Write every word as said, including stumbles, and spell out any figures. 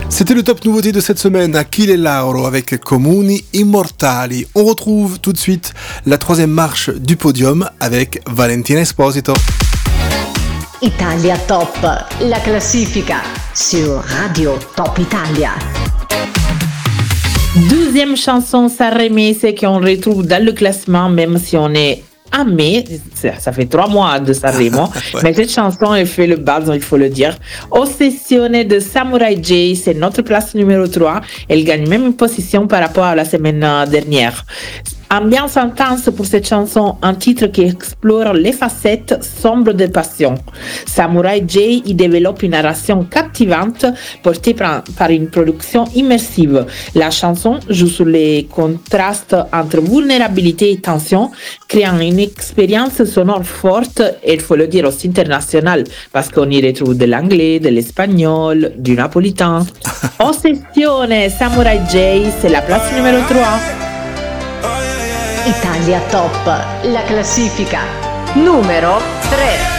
C'était le top nouveauté de cette semaine, Achille Lauro avec Comuni Immortali. On retrouve tout de suite la troisième marche du podium avec Valentina Esposito. Italia Top, la classifica sur Radio Top Italia. Douzième chanson sarremese qu'on retrouve dans le classement, même si on est à mai, ça fait trois mois de Sanremo, ouais. Mais cette chanson, elle fait le buzz, il faut le dire. Ossessione de Samurai J, c'est notre place numéro trois. Elle gagne même une position par rapport à la semaine dernière. Ambiance intense pour cette chanson, un titre qui explore les facettes sombres de passion. Samurai J y développe une narration captivante portée par, par une production immersive. La chanson joue sur les contrastes entre vulnérabilité et tension, créant une expérience sonore forte et il faut le dire aussi internationale parce qu'on y retrouve de l'anglais, de l'espagnol, du napolitain. Ossessione Samurai J, c'est la place numéro trois. Italia Top, la classifica numero tre.